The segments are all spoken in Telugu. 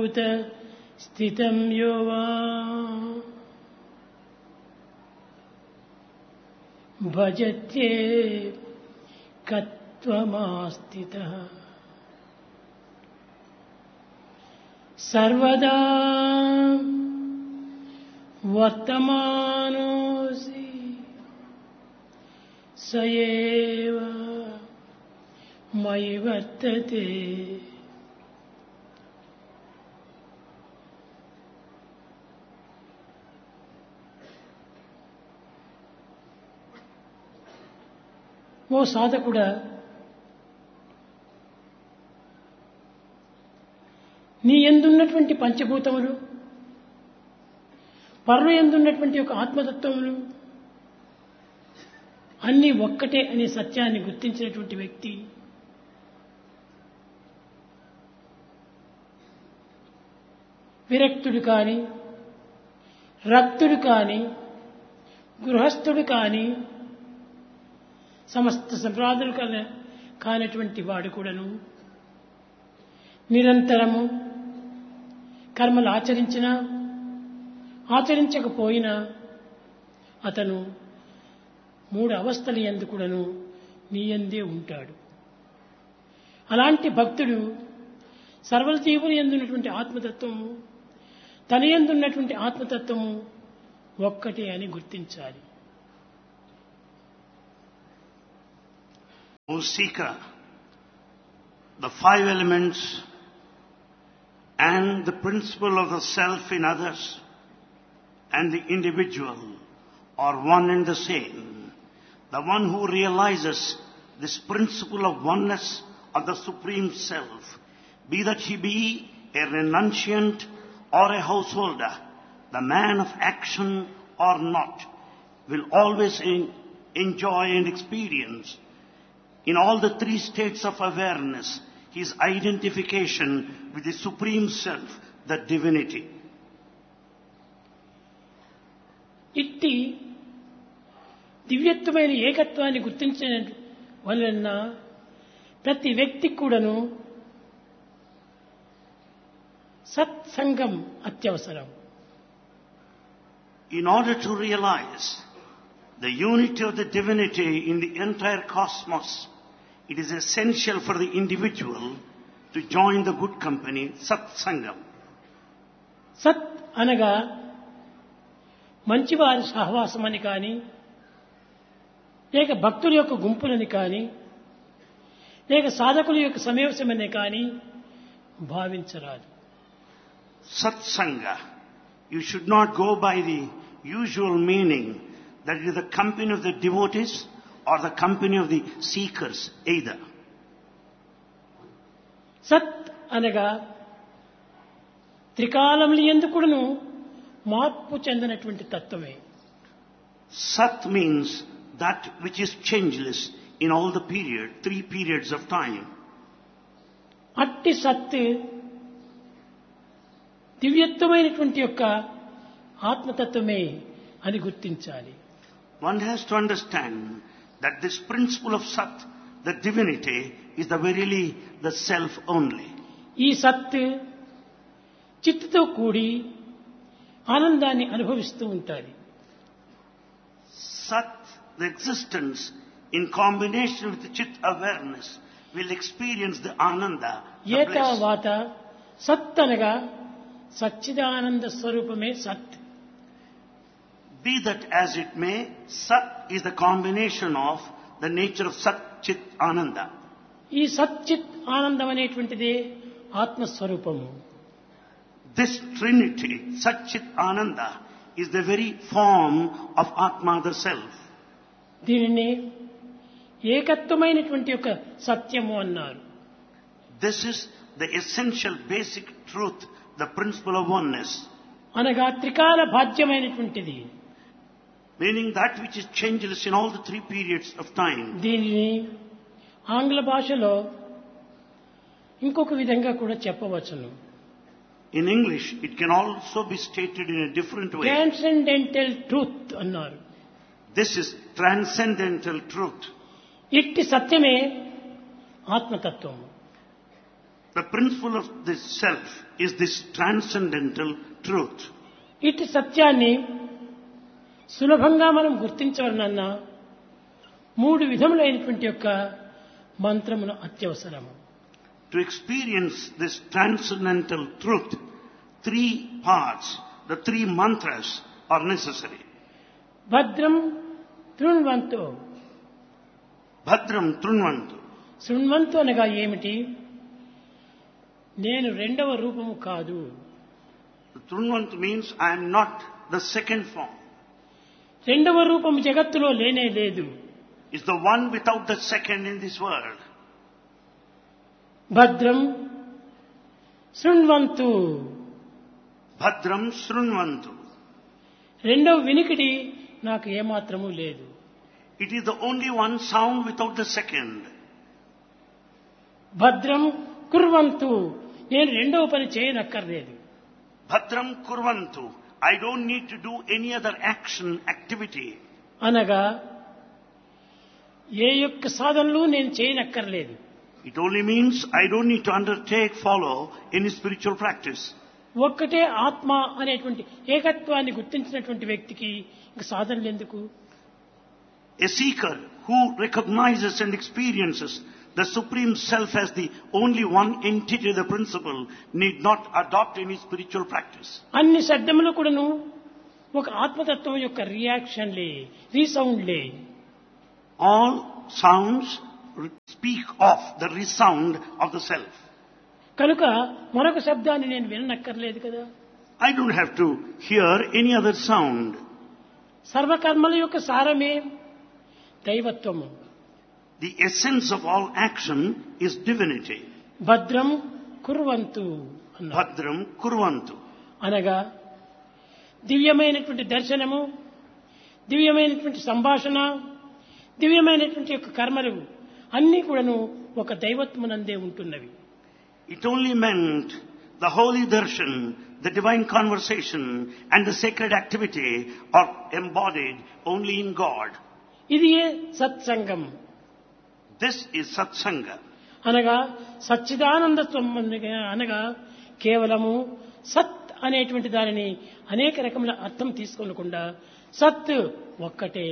సర్వభూత స్థితం యో వా భజత్యే కత్వమాస్థితః సర్వదా వర్తమానోసి సయేవ మయి వర్తతే. ఓ సాధకుడా, నీ యందున్నటువంటి పంచభూతములు, పరుల యందున్నటువంటి ఒక ఆత్మతత్వములు అన్నీ ఒక్కటే అనే సత్యాన్ని గుర్తించినటువంటి వ్యక్తి విరక్తుడు కాని, రక్తుడు కాని, గృహస్థుడు కాని, సమస్త సంప్రదాయాలు కానటువంటి వాడు కూడాను నిరంతరము కర్మలు ఆచరించినా ఆచరించకపోయినా అతను మూడు అవస్థల యందు కూడాను నీ యందే ఉంటాడు. అలాంటి భక్తుడు సర్వ జీవుని యందున్నటువంటి ఆత్మతత్వము, తన యందున్నటువంటి ఆత్మతత్వము ఒక్కటే అని గుర్తించాలి. O seeker, the five elements and the principle of the self in others and the individual are one and the same. The one who realizes this principle of oneness of the Supreme Self, be that he be a renunciant or a householder, the man of action or not, will always enjoy and experience in all the three states of awareness his identification with the Supreme Self, the Divinity. ఇట్టి దివ్యత్వమైన ఏకత్వాన్ని గుర్తించిన వలన ప్రతి వ్యక్తికి కూడాను సత్సంగం అత్యవసరం. In order to realize the unity of the divinity in the entire cosmos, it is essential for the individual to join the good company, Satsangam. సత్ అనగా మంచివారి సహవాసమని కానీ, లేక భక్తుల యొక్క గుంపులని కానీ, లేక సాధకుల యొక్క సమావేశమని కానీ భావించరాదు. Satsanga, you should not go by the usual meaning that it is the company of the devotees or the company of the seekers either. సత్ అనగా త్రికాలముల యందు కూడాను మార్పు చెందినటువంటి తత్వమే. Sat means that which is changeless in all the three periods of time. అట్టి సత్ దివ్యత్వమైనటువంటి యొక్క ఆత్మతత్వమే అని గుర్తించాలి. One has to understand that this principle of Sat, the divinity, is verily the self only. ఈ సత్ చిత్తుతో కూడి ఆనందాన్ని అనుభవిస్తూ ఉంటాది. Sat, the existence in combination with the Chit awareness, will experience the Ananda, the bliss. ఏతావాత సత్ అనగా సచ్చిదానంద స్వరూపమే సత్. Be that as it may, Sat is the combination of the nature of Sat, Chit, Ananda. ఈ సచ్చిత్ ఆనందం అనేటువంటిదే ఆత్మస్వరూపము. This Trinity, Sat, Chit, Ananda, is the very form of Atma, the Self. దీనిని ఏకత్వమైనటువంటి యొక్క సత్యము అన్నారు. This is the essential basic truth, the principle of oneness. అనగా త్రికాల బాధ్యమైనటువంటిది. Meaning that which is changeless in all the three periods of time. దీనిని ఆంగ్ల భాషలో ఇంకొక విధంగా కూడా చెప్పవచ్చును. In English, it can also be stated in a different way. Transcendental truth అన్నారు. This is transcendental truth. ఇట్టి సత్యమే ఆత్మతత్వము. The principle of this self is this transcendental truth. ఇటు సత్యాన్ని సులభంగా మనం గుర్తించవలనన్నా 3 విధములైనటువంటి యొక్క మంత్రములు అత్యవసరము. To experience this transcendental truth, 3 parts, the 3 mantras are necessary. భద్రం తృణ్వంతో. Bhadram Trunvantu. శృణ్వంతు అనగా ఏమిటి? నేను రెండవ రూపము కాదు. Trunvantu means I am not the second form. రెండవ రూపము జగత్తులో లేనే లేదు. Is the one without the second in this world. భద్రం శృణ్వంతు. Bhadram Srunvantu. రెండవ వినికిడి నాకు ఏమాత్రము లేదు. It is the only one sound without the second. భద్రం కుర్వంతు. నేను రెండవ పని చేయనక్కర్లేదు. Bhadram Kurvantu. I don't need to do any other action, activity. అనగా ఏ యొక్క సాధనలు నేను చేయనక్కర్లేదు. It only means I don't need to undertake, follow any spiritual practice. ఒక్కటే ఆత్మ అనేటువంటి ఏకత్వాన్ని గుర్తించినటువంటి వ్యక్తికి ఇంక సాధనలు ఎందుకు? A seeker who recognizes and experiences the Supreme Self as the only one entity, the principle, need not adopt any spiritual practice. అన్ని శబ్దములు కూడాను ఒక ఆత్మతత్వం యొక్క రియాక్షన్లే, రీసౌండ్లే. All sounds speak of the resound of the self. కనుక మరొక శబ్దాన్ని నేను విననక్కర్లేదు కదా. I don't have to hear any other sound. సర్వకర్మల యొక్క సారమే దైవత్వము. The essence of all action is divinity. భద్రం కుర్వంతు అన్నారు. Bhadram Kurvantu. అనగా దివ్యమైనటువంటి దర్శనము, దివ్యమైనటువంటి సంభాషణ, దివ్యమైనటువంటి యొక్క కర్మలు అన్నీ కూడాను ఒక దైవత్వమునందే ఉంటున్నవి. It only meant the holy darshan, the divine conversation and the sacred activity are embodied only in God. ఇది సత్సంగం. This is satsanga. అనగా సచ్చిదానంద అనగా కేవలము సత్ అనేటువంటి దానిని అనేక రకముల అర్థం తీసుకోకుండా సత్ ఒక్కటే.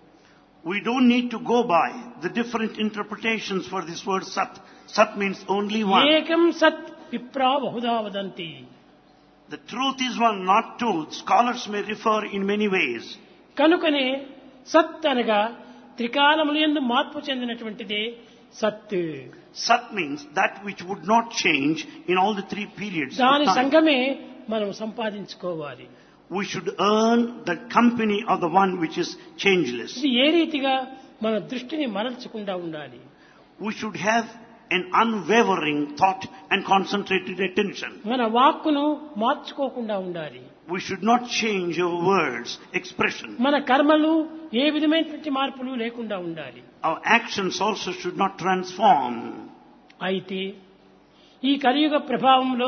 We don't need to go by the different interpretations for this word sat. Sat means only one. ఏకం సత్ విప్రా బహుధా వదంతి. The truth is one, not two. Scholars may refer in many ways. కనుకనే సత్ అనగా త్రికాలములందు మార్పు చెందినటువంటిదే సత్. Sat means that which would not change in all the 3 periods. దాని of time. సంగమే మనం సంపాదించుకోవాలి. We should earn the company of the one which is changeless. ఇది ఏ రీతిగా మన దృష్టిని మరల్చకుండా ఉండాలి. We should have an unwavering thought and concentrated attention. మన వాక్కును మార్చుకోకుండా ఉండాలి. We should not change our words, expression. మన కర్మలు ఏ విధమైనటువంటి మార్పులు లేకుండా ఉండాలి. Our actions also should not transform. అయితే ఈ కలియుగ ప్రభావంలో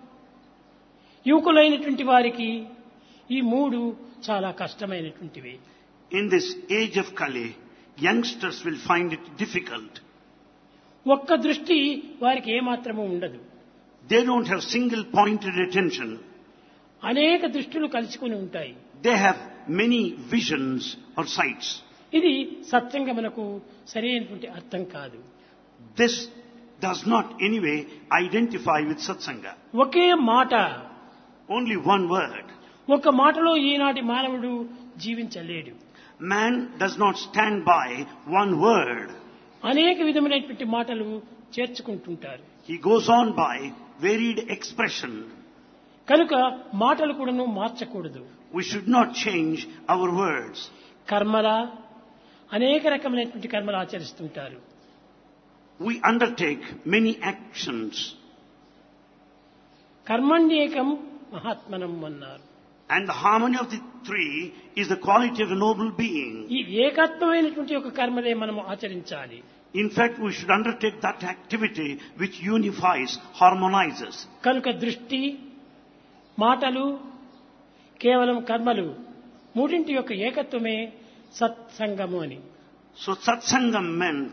యువకులైనటువంటి వారికి ఈ 3 చాలా కష్టమైనటువంటివి. In this age of Kali, youngsters will find it difficult. ఒక్క దృష్టి వారికి ఏమాత్రము ఉండదు. They don't have single pointed attention. అనేక దృష్టిలు కలుసుకొని ఉంటాయి. They have many visions or sights. ఇది సత్సంగమునకు సరైనటువంటి అర్థం కాదు. This does not anyway identify with satsanga. ఒకే మాట, Only one word. ఒక మాటలో ఈనాటి మానవుడు జీవించలేడు. Man does not stand by one word. అనేక విధమైనటువంటి మాటలు చేర్చుకుంటుంటారు. He goes on by varied expression. కనుక మాటలు కూడాను మార్చకూడదు. We should not change our words. కర్మల అనేక రకమైనటువంటి కర్మలు ఆచరిస్తుంటారు. We undertake many actions. కర్మణ్యేకం మహాత్మనం అన్నారు. And the harmony of the 3 is the quality of a noble being. ఈ ఏకత్వమైనటువంటి ఒక కర్మలే మనము ఆచరించాలి. In fact, we should undertake that activity which unifies, harmonizes. కనుక దృష్టి, మాటలు, కేవలం కర్మలు 3 యొక్క ఏకత్వమే సత్సంగము అని. So satsangam meant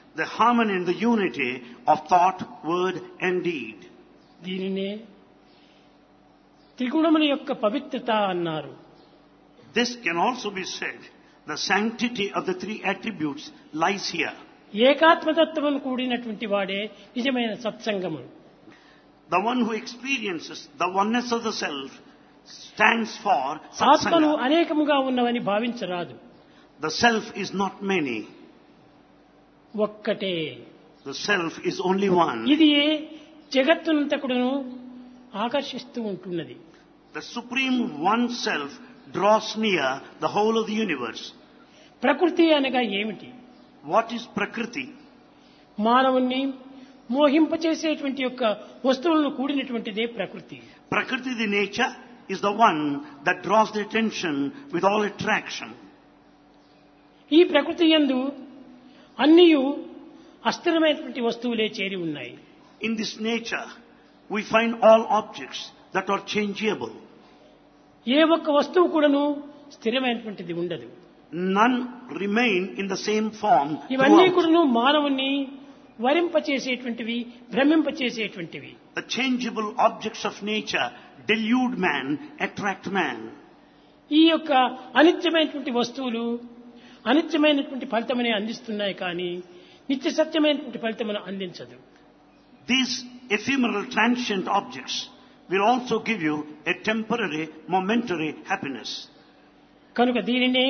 the harmony and the unity of thought, word and deed. దీనినే త్రిగుణముల యొక్క పవిత్రత అన్నారు. This can also be said, the sanctity of the three attributes lies here. ఏకాత్మతత్వమును కూడినటువంటి వాడే నిజమైన సత్సంగము. The one who experiences the oneness of the self stands for ఆత్మను satsanga. అనేకముగా ఉన్నవని భావించరాదు. The self is not many. ఒక్కటే. The self is only one. ఇది జగత్తునంతకుడును ఆకర్షిస్తూ ఉంటున్నది. The supreme one self draws near the whole of the universe. ప్రకృతి అనగా ఏమిటి? What is Prakriti? మానవుణ్ణి మోహింపచేసేటువంటి యొక్క వస్తువులను కూడినటువంటిదే ప్రకృతి. Prakriti, the nature, is the one that draws the attention with all attraction. ఈ ప్రకృతి యందు అన్నియు అస్థిరమైనటువంటి వస్తువులే చేరి ఉన్నాయి. In this nature, we find all objects that are changeable. ఏ ఒక్క వస్తువు కూడాను స్థిరమైనటువంటిది ఉండదు. None remain in the same form ఇవన్నీ throughout. కూడాను మానవుణ్ణి వరింపచేసేటువంటివి, భ్రమింపచేసేటువంటివి. The changeable objects of nature delude man, attract man. ఈ యొక్క అనిత్యమైనటువంటి వస్తువులు అనిత్యమైనటువంటి ఫలితమనే అందిస్తున్నాయి కానీ నిత్య సత్యమైనటువంటి ఫలితమును అందించదు. These ephemeral transient objects will also give you a temporary, momentary happiness. కనుక దీనినే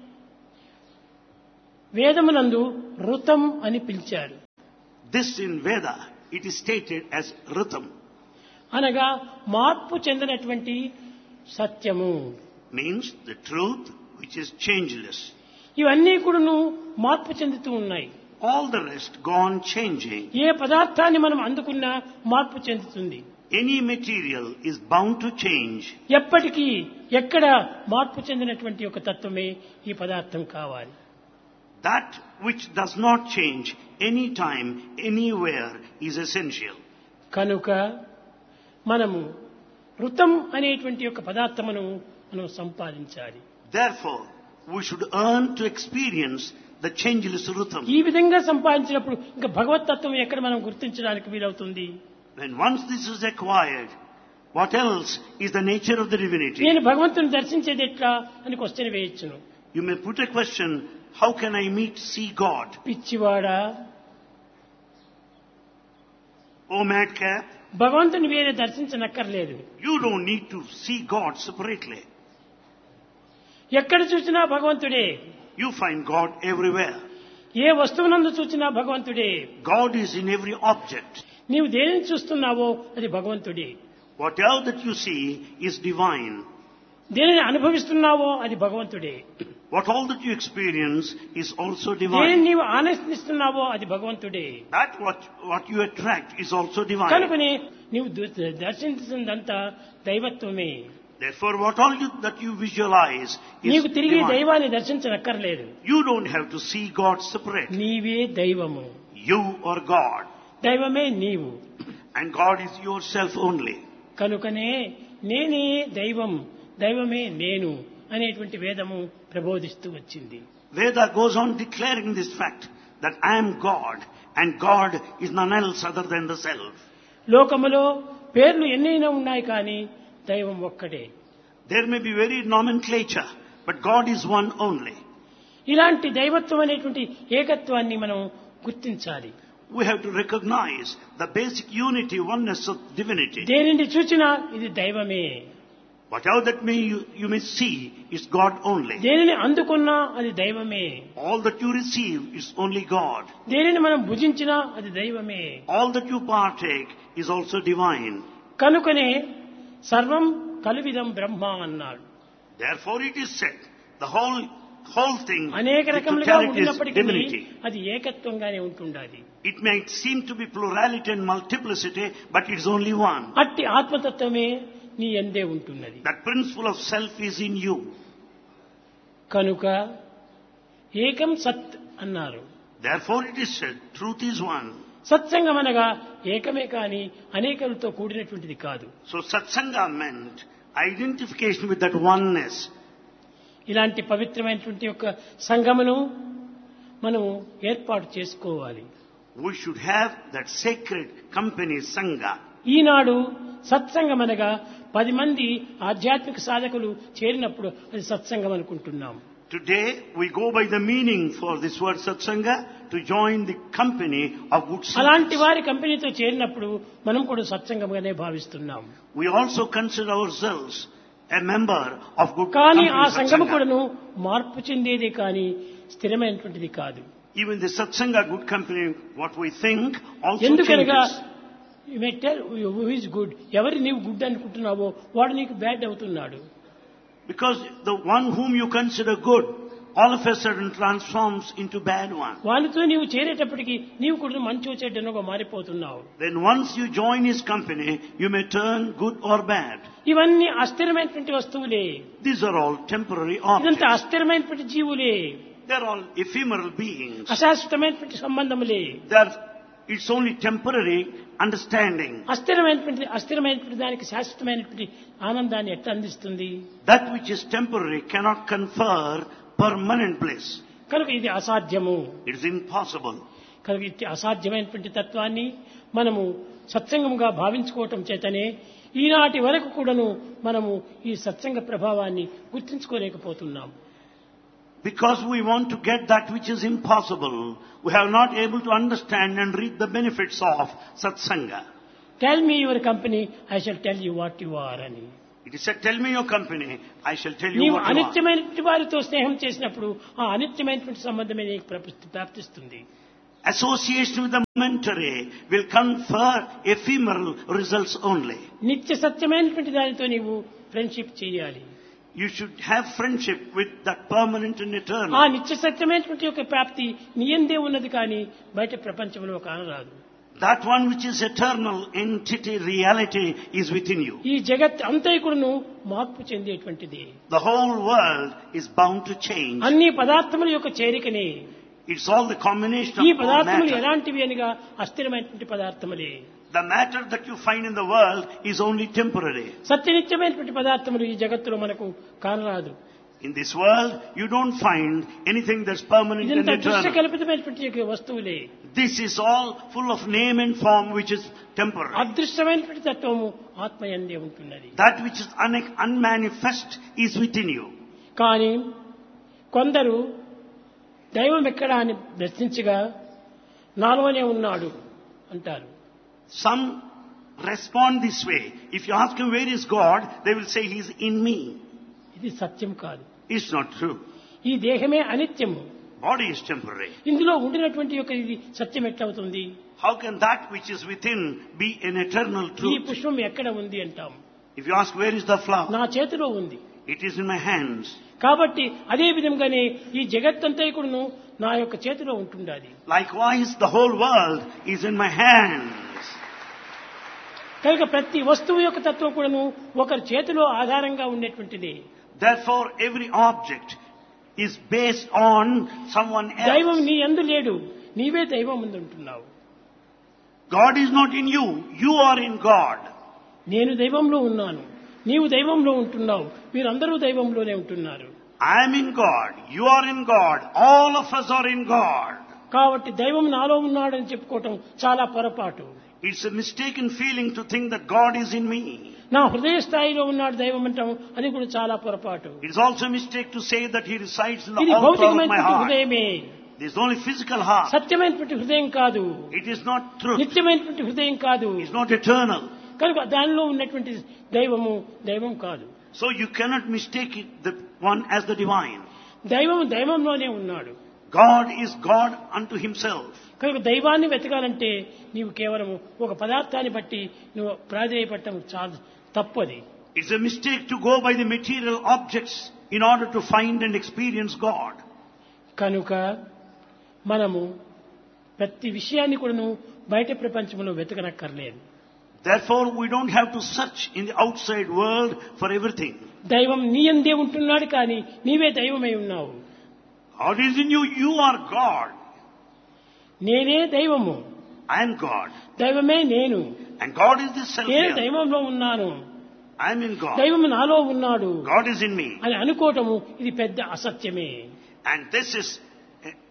వేదమునందు ఋతం అని పిలిచారు. This in Veda, it is stated as Ritam, అనగా మార్పు చెందినటువంటి సత్యము. means the truth which is changeless. ఇవన్నీ కూడాను మార్పు చెందుతూ ఉన్నాయి. All the rest go on changing. ఏ పదార్థాన్ని మనం అందుకున్నా మార్పు చెందుతుంది. Any material is bound to change. ఎప్పటికీ ఎక్కడ మార్పు చెందినటువంటి ఒక తత్వమే ఈ పదార్థం కావాలి. That which does not change anytime, anywhere is essential. కనుక మనము ఋతం అనేటువంటి ఒక పదార్థమును మనం సంపాదించాలి. Therefore, we should earn to experience the changeless Ritam. ఈ విధంగా సంపాదించినప్పుడు ఇంకా భగవత్ తత్వం ఎక్కడ మనం గుర్తించడానికి వీలవుతుంది? When once this is acquired, what else is the nature of the divinity? నేను భగవంతుని దర్శించేది ఎట్లా అని question వేయొచ్చును. You may put a question, how can I see God? పిచ్చివాడా, Oh madcap, భగవంతుని వేరే దర్శించనక్కర్లేదు. you don't need to see God separately. ఎక్కడ చూసినా భగవంతుడే. You find God everywhere. ఏ వస్తువునందు చూసినా భగవంతుడే. God is in every object. నీవు దేనిని చూస్తున్నావో అది భగవంతుడే. Whatever that you see is divine. దేనిని అనుభవిస్తున్నావో అది భగవంతుడే. What all that you experience is also దేనిని divine. నీవు ఆనందిస్తున్నావో అది భగవంతుడే. That what you attract is also divine. కనుకనే నీవు దర్శించిందంతా దైవత్వమే. Therefore, what all that you visualize is నీకు తిరిగి divine. దైవాన్ని దర్శించనక్కర్లేదు. You don't have to see God separate. నీవే దైవము, You are God. దైవమే నీవు. And God is yourself only. కనుకనే నేనే దైవం, దైవమే నేను అనేటువంటి వేదము ప్రబోధిస్తూ వచ్చింది. Veda goes on declaring this fact that I am God and God is none else other than the self. లోకములో పేర్లు ఎన్నైనా ఉన్నాయి కానీ దైవం ఒక్కటే. There may be varied nomenclature, but God is one only. ఇలాంటి దైవత్వం అనేటువంటి ఏకత్వాన్ని మనం గుర్తించాలి. We have to recognize the basic unity, oneness of divinity. దేనిని చూచినా ఇది దైవమే. Whatever that you may see is God only. దేనిని అందుకున్నా అది దైవమే. All that you receive is only God. దేనిని మనం భుజించినా అది దైవమే. All that you partake is also divine. కనుకనే సర్వం కలువిదం బ్రహ్మ అన్నాడు. Therefore it is said, the whole thing, అనేక the రకములుగా totality is ఉన్నప్పటికీ divinity. అది ఏకత్వంగానే ఉంటుండాలి. It may seem to be plurality and multiplicity, but it is only one. అట్టి ఆత్మతత్వమే నీ యందే ఉంటున్నది. That principle of self is in you. కనుక ఏకం సత్ అన్నారు. Therefore it is said, truth is one. సత్సంగం అనగా ఏకమే కాని అనేకలతో కూడినటువంటిది కాదు. So satsanga meant identification with that oneness. ఇలాంటి పవిత్రమైనటువంటి యొక్క సంగమును మనము ఏర్పాటు చేసుకోవాలి. We should have that sacred company, Sangha. ఈనాడు సత్సంగం అనగా 10 మంది ఆధ్యాత్మిక సాధకులు చేరినప్పుడు అది సత్సంగం అనుకుంటున్నాం. Today we go by the meaning for this word Satsanga to join the company of good అలాంటి souls. వారి కంపెనీతో చేరినప్పుడు మనం కూడా సత్సంగంగానే భావిస్తున్నాం. We also consider ourselves a member of good కానీ company, ఆ సంఘము Satsanga. కూడాను మార్పు చెందేదే కానీ స్థిరమైనటువంటిది కాదు. Even the Satsanga, good company, what we think also ఎందుకనగా changes. హూ ఇస్ గుడ్, ఎవరి నీవు గుడ్ అనుకుంటున్నావో వాడు నీకు బ్యాడ్ అవుతున్నాడు. Because the one whom you consider good, all of a sudden transforms into bad one. వాళ్ళతో నీవు చేరేటప్పటికి నీవు కూడా మంచి చెడ్డనుగా మారిపోతున్నావు. Then once you join his company, you may turn good or bad. ఇవన్నీ అస్థిరమైనటువంటి వస్తువులే, These are all temporary ఇదంతా objects. అస్థిరమైనటువంటి జీవులే, They're all ephemeral beings. అశాశ్వతమైనటువంటి సంబంధములే. It's only temporary understanding. అస్థిరమైనటువంటి దానికి శాశ్వతమైనటువంటి ఆనందాన్ని ఎట్లా అందిస్తుంది? That which is temporary cannot confer permanent bliss. కనుక ఇది అసాధ్యము. It is impossible. కనుక ఇది అసాధ్యమైనటువంటి తత్వాన్ని మనము సత్సంగంగా భావించుకోవటం చేతనే ఈనాటి వరకు కూడాను మనము ఈ సత్సంగ ప్రభావాన్ని గుర్తించుకోలేకపోతున్నాం. Because we want to get that which is impossible, we have not able to understand and reap the benefits of Satsanga. Tell me your company, I shall tell you what you are అని. It is said, tell me your company, I shall tell you నీవు what you are. అనిత్యమైనటువంటి వారితో స్నేహం చేసినప్పుడు ఆ అనిత్యమైనటువంటి సంబంధమే నీకు ప్రాప్తిస్తుంది. Association with the momentary will confer ephemeral results only. నిత్య సత్యమైనటువంటి దానితో నీవు ఫ్రెండ్షిప్ చేయాలి. You should have friendship with that permanent and ఆ eternal. నిత్య సత్యమైనటువంటి యొక్క ప్రాప్తి నీయందే ఉన్నది కానీ బయట ప్రపంచంలో కానరాదు. That one which is eternal entity, reality is within you. ఈ జగత్ అంతైకుడును మార్పు చెందేటువంటిది. The whole world is bound to change. అన్ని పదార్థముల యొక్క చేరికనే. It's all the combination ఈ of all పదార్థములు matter. ఎలాంటివి అనగా అస్థిరమైనటువంటి పదార్థములే. The matter that you find in the world is only temporary. సత్యనిత్యమైనటువంటి పదార్థములు ఈ జగత్తులో మనకు కానరాదు. In this world, you don't find anything that's permanent and ఇదంతా దృశ్య eternal. కల్పితమైనటువంటి యొక్క వస్తువులే. This is all full of name and form which is temporary. అదృశ్యమైనటువంటి తత్వము ఆత్మయందే ఉంటున్నది. That which is unmanifest is within you. కానీ కొందరు దైవం ఎక్కడ అని ప్రశ్నించగా నాలోనే ఉన్నాడు అంటారు. Some respond this way. If you ask him where is God, they will say he is in me. ఇది సత్యం కాదు. It's not true. ఈ దేహమే అనిత్యము. Body is temporary. ఇందులో ఉండినటువంటి యొక్క ఇది సత్యం ఎట్లవుతుంది? How can that which is within be an eternal ఈ truth? పుష్పం ఎక్కడ ఉంది అంటాం. If you ask where is the flower, నా చేతిలో ఉంది. it is in my hands. కాబట్టి అదే విధంగానే ఈ జగత్తంతా కూడాను నా యొక్క చేతిలో ఉంటుండాలి. Likewise, the whole world is in my hands. కనుక ప్రతి వస్తువు యొక్క తత్వం కూడాను ఒకరి చేతిలో ఆధారంగా ఉండేటువంటిది. Therefore, every object is based on someone దైవం else. నీ యందు లేడు, నీవే దైవం ముందు ఉంటున్నావు. God is not in you. You are in God. నేను దైవంలో ఉన్నాను, నీవు దైవంలో ఉంటున్నావు, మీరందరూ దైవంలోనే ఉంటున్నారు. I am in God. You are in God. All of us are in God. కాబట్టి దైవం నాలో ఉన్నాడని చెప్పుకోవటం చాలా పొరపాటు. It's a mistaken feeling to think that God is in me. నా హృదయ స్థాయిలో ఉన్నాడు దైవం అంటాం, అది కూడా చాలా పొరపాటు. It's also a mistake to say that He resides in the ఇది altar of my భౌతికమైనటువంటి heart. హృదయమే, This is only physical heart. సత్యమైనటువంటి హృదయం కాదు, It is not truth. నిత్యమైనటువంటి హృదయం కాదు. It's not eternal. కనుక దానిలో ఉన్నటువంటి దైవము దైవం కాదు. So you cannot mistake it, the one as the divine. దైవం దైవంలోనే ఉన్నాడు. God is God unto Himself. కనుక దైవాన్ని వెతకాలంటే నీవు కేవలం ఒక పదార్థాన్ని బట్టి నువ్వు ప్రాధేయపడటం చాలా తప్పది. It's a mistake to go by the material objects in order to find and experience God. కనుక మనము ప్రతి విషయాన్ని కూడాను బయట ప్రపంచంలో వెతకనక్కర్లేదు. Therefore, we don't have to search in the outside world for everything. దైవం నీ యందే ఉంటున్నాడు కానీ నీవే దైవమై ఉన్నావు. God is in you. You are God. నేనే దైవము, I am God. దైవమే నేను, And God is this self నేను here. దైవంలో ఉన్నాను, I am in God. దైవము నాలో ఉన్నాడు God is in me. అని అనుకోవటము ఇది పెద్ద అసత్యమే. And this is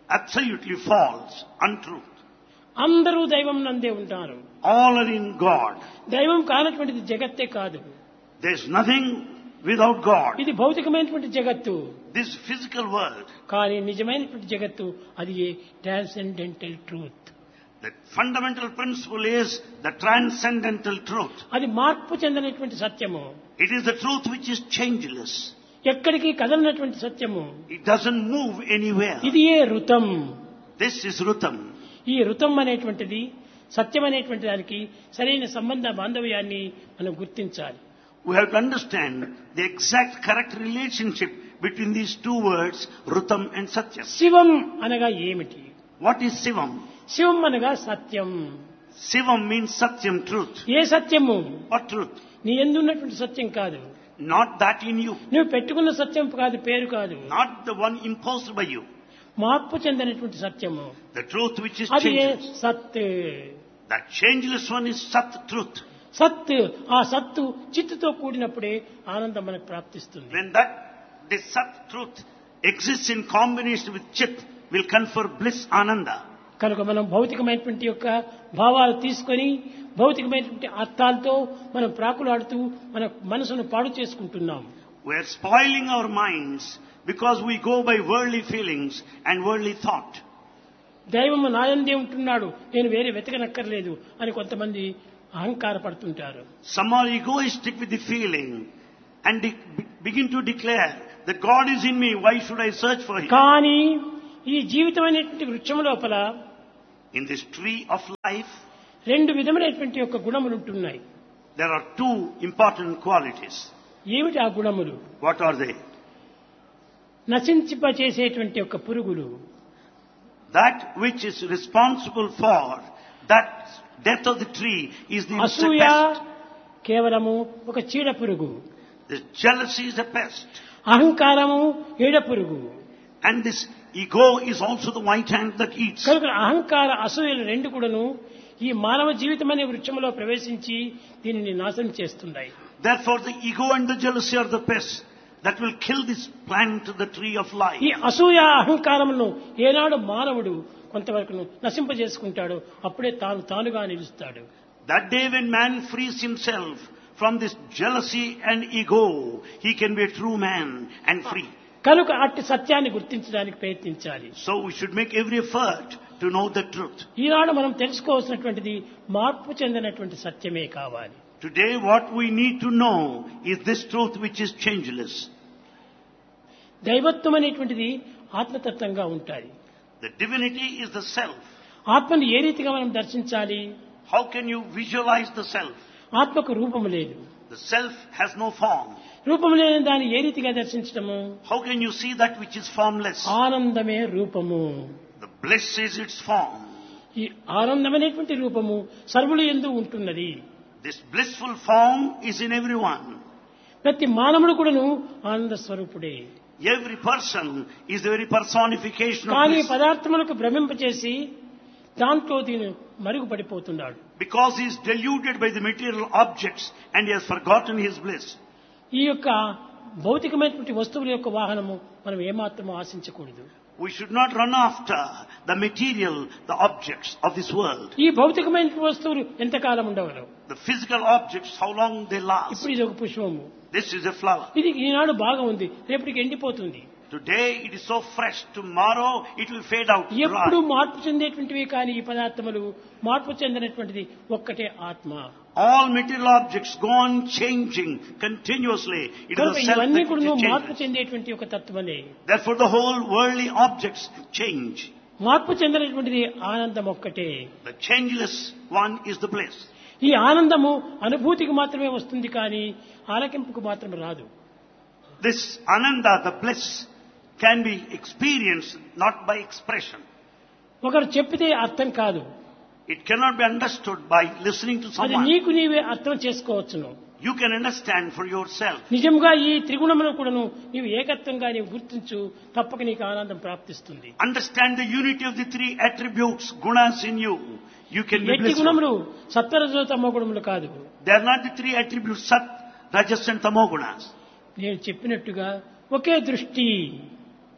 absolutely false, untruth. అందరూ దైవం నందే ఉంటారు. All are in God. దైవం కానటువంటిది జగత్తే కాదు. There's nothing without God. ఇది భౌతికమైనటువంటి జగత్తు. This physical world, కానీ నిజమైనటువంటి జగత్తు అది transcendental truth. the fundamental principle is the transcendental truth. అది మార్పు చెందినటువంటి సత్యము. It is the truth which is changeless. ఎక్కడికి కదలనటువంటి సత్యము. It doesn't move anywhere. ఇది ఋతం. This is Rutam. ఈ ఋతం అనేటువంటిది సత్యం అనేటువంటి దానికి సరైన సంబంధ బాంధవ్యాన్ని మనం గుర్తించాలి. We have to understand the exact correct relationship between these two words, Rutam and Satyam. శివం అనగా ఏమిటి? What is Sivam? శివం అనగా సత్యం. Sivam means Satyam, truth. ఏ సత్యము? What truth? నీ యందు ఉన్నటువంటి సత్యం కాదు. Not that in you. నువ్వు పెట్టుకున్న సత్యం కాదు, పేరు కాదు. Not the one imposed by you. మార్పు చెందినటువంటి సత్యము. The truth which is అది changeless. సత్. That changeless one is Sat, truth. సత్. ఆ సత్తు చిత్తుతో కూడినప్పుడే ఆనందం మనకు ప్రాప్తిస్తుంది. When this Sat, truth, exists in combination with Chit, will confer bliss, Ananda. కనుక మనం భౌతికమైనటువంటి యొక్క భావాలు తీసుకొని భౌతికమైనటువంటి అర్థాలతో మనం ప్రాకులాడుతూ మన మనసును పాడు చేసుకుంటున్నాం. We are spoiling our minds because we go by worldly feelings and worldly thought. దైవము నాయందే ఉంటున్నాడు, నేను వేరే వెతకనక్కర్లేదు అని కొంతమంది అహంకార పడుతుంటారు. Some are egoistic with the feeling and begin to declare that God is in me, why should I search for Him? కానీ ఈ జీవితం అనేటువంటి వృక్షం లోపల In this tree of life, రెండు విధములైనటువంటి యొక్క గుణములు ఉంటున్నాయి. there are two important qualities. ఏమిటి ఆ గుణములు? What are they? నశించిపచేసేటువంటి యొక్క పురుగులు. That which is responsible for that death of the tree is the అసూయ pest. కేవలము ఒక చీడ పురుగు. This jealousy is a pest. అహంకారము ఏడ పురుగు. And this ego is also the white ant that eats. కనుక అహంకార అసూయలు రెండు కూడాను ఈ మానవ జీవితం అనే వృక్షంలో ప్రవేశించి దీనిని నాశనం చేస్తున్నాయి. Therefore the ego and the jealousy are the pests that will kill this plant, the tree of life. ఈ అసూయ అహంకారమును ఏనాడు మానవుడు కొంతవరకు నశింపజేసుకుంటాడో అప్పుడే తానుగా నిలుస్తాడు. That day when man frees himself from this jealousy and ego, he can be a true man and free. కనుక అట్టి సత్యాన్ని గుర్తించడానికి ప్రయత్నించాలి. So we should make every effort to know the truth. ఈనాడు మనం తెలుసుకోవాల్సినటువంటిది మార్పు చెందినటువంటి సత్యమే కావాలి. Today what we need to know is this truth which is changeless. దైవత్వం అనేటువంటిది ఆత్మతత్వంగా ఉంటుంది. The divinity is the self. ఆత్మను ఏ రీతిగా మనం దర్శించాలి? How can you visualize the self? ఆత్మకు రూపము లేదు. The self has no form. రూపము లేని దాన్ని ఏ రీతిగా దర్శించటము? How can you see that which is formless? ఆనందమే రూపము. The bliss is its form. ఈ ఆనందమైనటువంటి రూపము సర్వుల యందు ఉంటున్నది. This blissful form is in everyone. ప్రతి మానవుడు కూడాను ఆనంద స్వరూపుడే. Every person is the very personification of కానీ bliss. పదార్థములకు భ్రమింపచేసి దాంట్లో దీని మరుగుపడిపోతున్నాడు. Because he is deluded by the material objects and he has forgotten his bliss. ఈ యొక్క భౌతికమైనటువంటి వస్తువుల యొక్క వాహనము మనం ఏమాత్రము ఆశించకూడదు. We should not run after the material, the objects of this world. ఈ భౌతికమైన వస్తువులు ఎంతకాలం ఉండవరు? The physical objects, how long they last. ఇప్పుడు ఇది ఒక పుష్పము. This is a flower. ఇది ఈనాడు బాగా ఉంది, రేపటికి ఎండిపోతుంది. Today it is so fresh, tomorrow it will fade out. ఎప్పుడు dry. మార్పు చెందేటువంటివి కానీ ఈ పదార్థములు మార్పు చెందినటువంటిది ఒక్కటే ఆత్మ. All material objects go on changing continuously. It is కనుక the self ఇవన్నీ that కూడా which is మార్పు changeless. చెందేటువంటి ఒక తత్వమే. Therefore the whole worldly objects change. మార్పు చెందినటువంటిది ఆనందం ఒక్కటే. The changeless one is the bliss. ఈ ఆనందము అనుభూతికి మాత్రమే వస్తుంది కానీ ఆలకింపుకు మాత్రం రాదు. This ananda, the bliss, can be experienced not by expression. ఒకరు చెప్పితే అర్థం కాదు. It cannot be understood by listening to అది someone. నీకు నీవే అర్థం చేసుకోవచ్చును. You can understand for yourself. నిజంగా ఈ త్రిగుణములను కూడాను నీవు ఏకత్వంగా నీవు గుర్తించు, తప్పక నీకు ఆనందం ప్రాప్తిస్తుంది. Understand the unity of the three attributes, gunas in you. You can be ఎట్టి blissful. గుణములు సత్వరజో తమో గుణములు కాదు. They are not the three attributes, sat, rajas and tamo gunas. నేను చెప్పినట్టుగా ఒకే దృష్టి,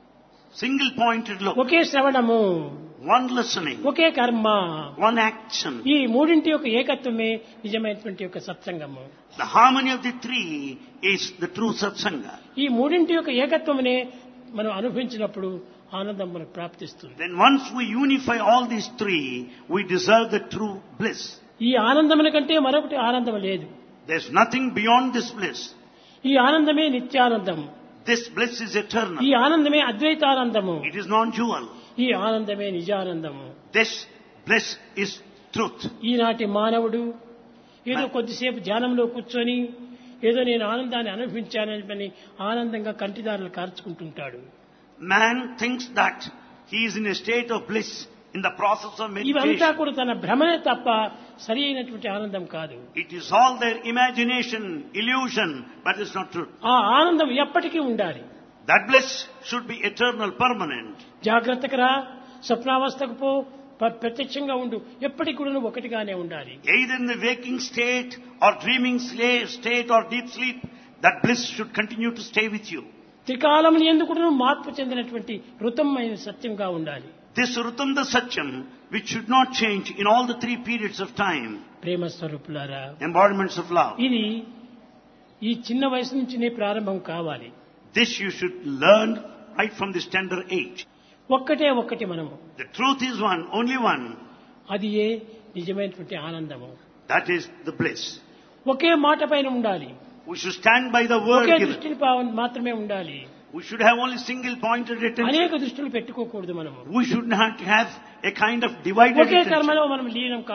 Single pointed look. ఒకే శ్రవణము, One listening. ఒకే కర్మ. One action. ఈ మూడింటి యొక్క ఏకత్వమే నిజమైనటువంటి యొక్క సత్సంగము. The harmony of the three is the true satsanga. ఈ మూడింటి యొక్క ఏకత్వమునే మనం అనుభవించినప్పుడు ఆనందం మనకు ప్రాప్తిస్తుంది. Then once we unify all these three, we deserve the true bliss. ఈ ఆనందముల కంటే మరొకటి ఆనందం లేదు. There's nothing beyond this bliss. ఈ ఆనందమే నిత్యానందం. This bliss is eternal. ఈ ఆనందమే అద్వైతానందము. It is non-dual. ఈ ఆనందమే నిజానందము. This bliss is truth. ఈనాటి మానవుడు ఏదో కొద్దిసేపు ధ్యానంలో కూర్చొని ఏదో నేను ఆనందాన్ని అనుభవించానని ఆనందంగా కంటిదారులు కార్చుకుంటుంటాడు. Man thinks that he is in a state of bliss in the process of ఇవంతా meditation. కూడా తన భ్రమనే తప్ప సరి అయినటువంటి ఆనందం కాదు. It is all their imagination, illusion, but it's not truth. ఆ ఆనందం ఎప్పటికీ ఉండాలి. That bliss should be eternal, permanent. జాగ్రత్తగా రా, స్వప్నావస్థకు పో, ప్రత్యక్షంగా ఉండు, ఎప్పటికి కూడా ఒకటిగానే ఉండాలి. Either in the waking state or dreaming state or deep sleep, that bliss should continue to stay with you. త్రికాలం ఎందుకు మార్పు చెందినటువంటి ఋతమైన సత్యంగా ఉండాలి. This Rutamda Satyam, which should not change in all the three periods of time, ప్రేమ స్వరూపులారా, embodiments of love. ఇది ఈ చిన్న వయసు నుంచినే ప్రారంభం కావాలి. This you should learn right from this tender age. ఒక్కటి మనము, The truth is one, only one. అది ఏ నిజమైనటువంటి ఆనందము. That is the bliss. ఒకే మాట పైన ఉండాలి. We should stand by the word okay given. దృష్టిని మాత్రమే ఉండాలి. We should have only single pointed attention. అనేక దృష్టిలు పెట్టుకోకూడదు మనము. We should not have a kind of divided okay attention. కర్మలో మనం లీనం